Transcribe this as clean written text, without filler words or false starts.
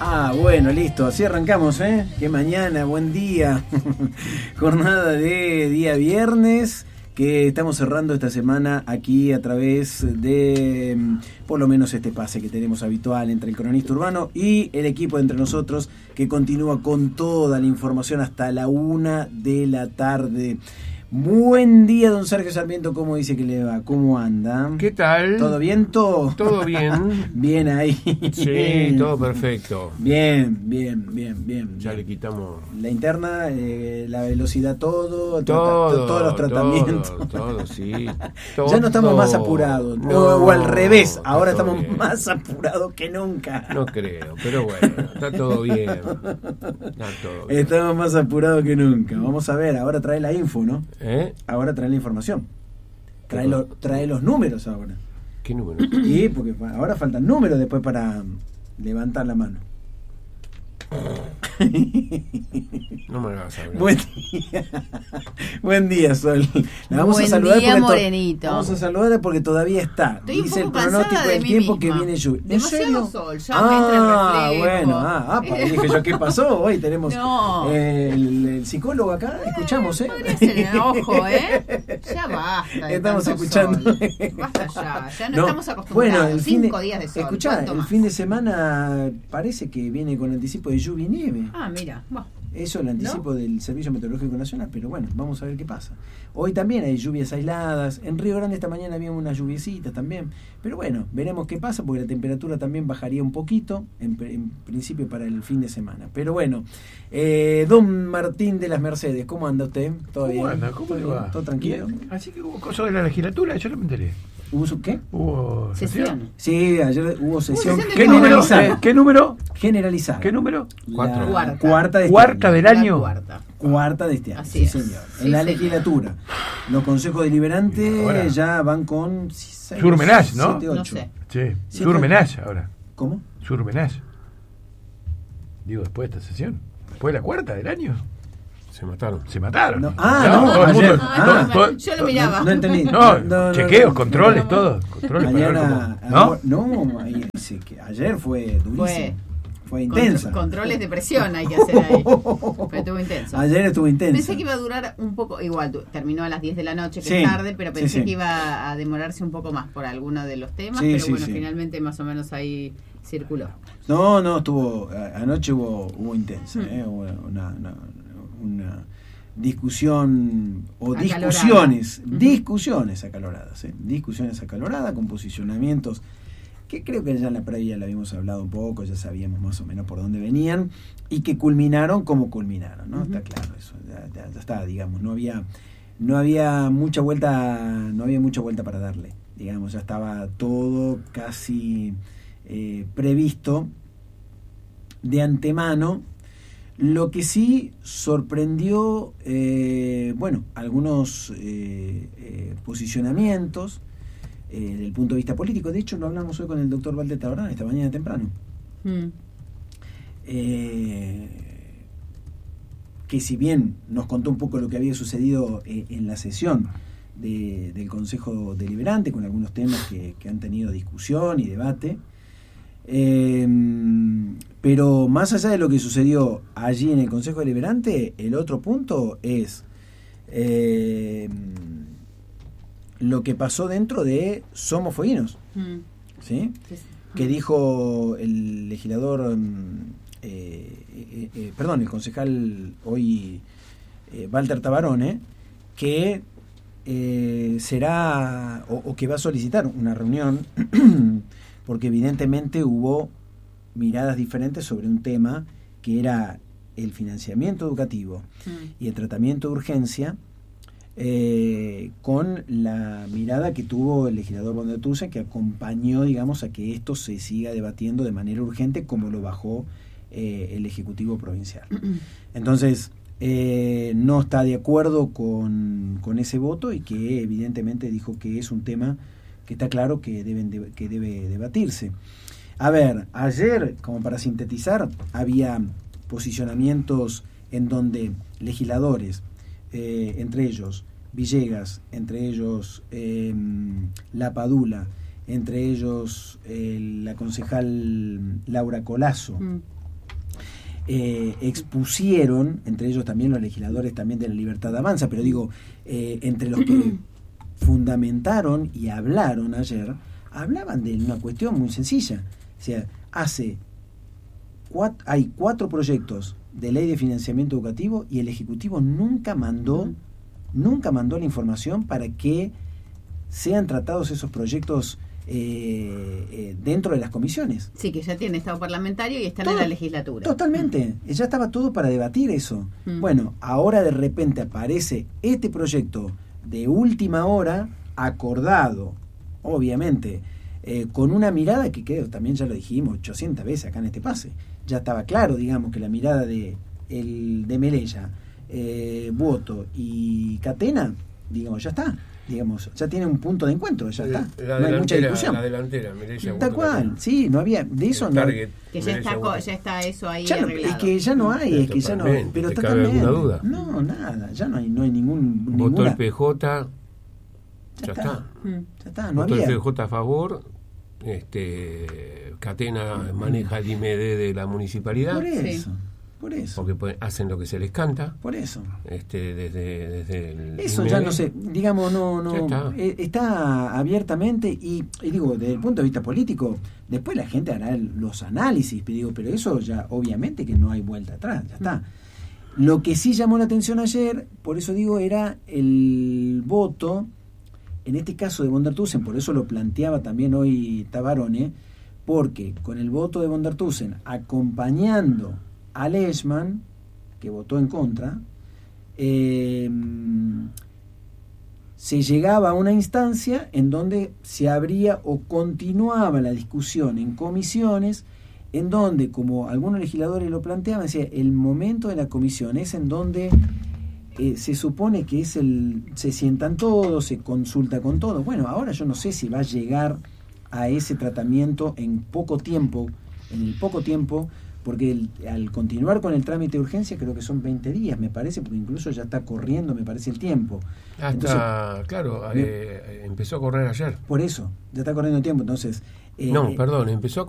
Bueno, listo, así arrancamos, ¿eh? Qué mañana, buen día. Jornada de día viernes, que estamos cerrando esta semana aquí a través de, por lo menos este pase que tenemos habitual entre el cronista urbano y el equipo de Entre Nosotros, que continúa con toda la información hasta la 1 de la tarde. Buen día, don Sergio Sarmiento, ¿cómo dice que le va? ¿Cómo anda? ¿Qué tal? ¿Todo viento? Todo bien. Bien ahí. Sí, todo perfecto. Bien. Ya le quitamos la interna, la velocidad, todos los tratamientos. Todo, sí. Ya no estamos más apurados. O al revés, ahora estamos bien. más apurados que nunca. No creo, pero bueno, está todo bien. Estamos más apurados que nunca. Vamos a ver, ahora trae la info, ¿no? Ahora trae la información. Trae los números ahora. ¿Qué número? Y porque ahora faltan números después para levantar la mano. No me vas a hablar. Buen día, Sol. La vamos Buen a saludar día, porque Morenito. vamos a saludarla porque todavía está. Estoy un Dice el poco cansada pronóstico de del mí tiempo misma. que viene lluvia. ¿En Demasiado serio? sol, ya me entra el reflejo. Bueno, dije yo, ¿qué pasó? Hoy tenemos No. el psicólogo acá, escuchamos, Podría ser el ojo, Ya basta. de Estamos tanto escuchando. sol. Basta ya no, No, estamos acostumbrados. bueno, el 5 días de sol. Escuchá, ¿cuánto el más? fin de semana parece que viene con anticipo de lluvia y nieve. Mira, bueno. Eso es el anticipo ¿No? del Servicio Meteorológico Nacional, pero bueno, vamos a ver qué pasa. Hoy también hay lluvias aisladas, en Río Grande esta mañana había unas lluviecitas también, pero bueno, veremos qué pasa porque la temperatura también bajaría un poquito, en principio para el fin de semana. Pero bueno, don Martín de las Mercedes, ¿cómo anda usted? ¿Todo bien? ¿Cómo anda? ¿Cómo le va? ¿Todo tranquilo? Bien. Así que hubo cosas de la legislatura, yo no me enteré. ¿Qué? ¿Hubo Sesión. Sí, ayer hubo sesión sesión de ¿Qué número? generalizada. ¿Qué número? Generalizada. ¿Qué número? Cuatro. La Cuarta. cuarta de este ¿Cuarta año. del año? La cuarta. Cuarta de este año, Así sí, es. señor. Sí, En la señor. legislatura. Los consejos deliberantes Ahora. ya van con Surmenage, ¿no? 7, 8. No sé. Sí. Sí, Surmenage ahora. ¿Cómo? Surmenage. Digo, después de esta sesión. Después de la cuarta del año. Se mataron. Se mataron. No. Todo el Ayer. mundo- Yo lo miraba. No entendí. No, chequeos, controles, todo. Controles para ver Mañana, cómo- no, ahí dice que ayer fue durísimo. Fue intensa. Controles de presión hay que hacer ahí. Pero estuvo intenso. Ayer estuvo intensa. Pensé que iba a durar un poco, igual terminó a las 10 de la noche, que Sí, es tarde, pero pensé sí. que iba a demorarse un poco más por alguno de los temas, Sí, pero sí, bueno, sí. finalmente más o menos ahí circuló. No, estuvo. Anoche hubo intensa. Hubo una discusión o Acalorada. discusiones acaloradas. Discusiones acaloradas con posicionamientos que creo que ya en la previa la habíamos hablado un poco, ya sabíamos más o menos por dónde venían y que culminaron como culminaron, ¿no? Está claro eso, ya está, digamos, no había mucha vuelta para darle, digamos, ya estaba todo casi previsto de antemano. Lo que sí sorprendió, algunos posicionamientos desde el punto de vista político. De hecho, lo hablamos hoy con el doctor Walter Tabarán esta mañana temprano. Que si bien nos contó un poco lo que había sucedido en la sesión del Consejo Deliberante, con algunos temas que han tenido discusión y debate, pero más allá de lo que sucedió allí en el Consejo Deliberante, el otro punto es lo que pasó dentro de Somos Fueguinos, ¿sí? Que dijo el legislador, el concejal hoy, Walter Tabarone, que será o que va a solicitar una reunión porque evidentemente hubo miradas diferentes sobre un tema que era el financiamiento educativo y el tratamiento de urgencia, con la mirada que tuvo el legislador Bondatuse, que acompañó, digamos, a que esto se siga debatiendo de manera urgente como lo bajó el Ejecutivo Provincial. Entonces, no está de acuerdo con ese voto y que evidentemente dijo que es un tema que está claro que debe debatirse. A ver, ayer, como para sintetizar, había posicionamientos en donde legisladores, entre ellos Villegas, entre ellos La Padula, entre ellos la concejal Laura Colazo, expusieron, entre ellos también los legisladores también de la Libertad Avanza, pero digo, entre los que fundamentaron y hablaron ayer, hablaban de una cuestión muy sencilla. O sea, hay 4 proyectos de ley de financiamiento educativo y el Ejecutivo nunca mandó la información para que sean tratados esos proyectos dentro de las comisiones. Sí, que ya tiene estado parlamentario y están en la legislatura. Totalmente, ya estaba todo para debatir eso. Bueno, ahora de repente aparece este proyecto de última hora, acordado, obviamente, con una mirada que creo, también ya lo dijimos 800 veces acá en este pase, ya estaba claro, digamos, que la mirada de Melella, Boto y Catena, digamos, ya está. Digamos, ya tiene un punto de encuentro, ya está. No hay mucha discusión. La delantera, Melella, tal cual, sí, no había, de eso no. Que ya está eso ahí ya arreglado. Es que ya no hay, es que ya no. Pero ¿te cabe alguna duda? No, nada, ya no hay ningún. Votó ninguna. el PJ, ya está. Ya está, no votó había. el PJ a favor. Catena maneja el IMD de la municipalidad. Por eso. Porque hacen lo que se les canta. Por eso. Desde el eso IMD. ya no sé, digamos, no está abiertamente y digo, desde el punto de vista político, después la gente hará los análisis, pero eso ya obviamente que no hay vuelta atrás, ya está. Lo que sí llamó la atención ayer, por eso digo, era el voto, en este caso de von der Thusen, por eso lo planteaba también hoy Tabarone, porque con el voto de von der Thusen acompañando a Leishman, que votó en contra, se llegaba a una instancia en donde se abría o continuaba la discusión en comisiones, en donde, como algunos legisladores lo planteaban, decía, el momento de la comisión es en donde se supone que se sientan todos, se consulta con todos. Bueno, ahora yo no sé si va a llegar a ese tratamiento en el poco tiempo, porque al continuar con el trámite de urgencia creo que son 20 días, me parece, porque incluso ya está corriendo, me parece, el tiempo. Entonces, empezó a correr ayer. Por eso, ya está corriendo el tiempo, entonces... empezó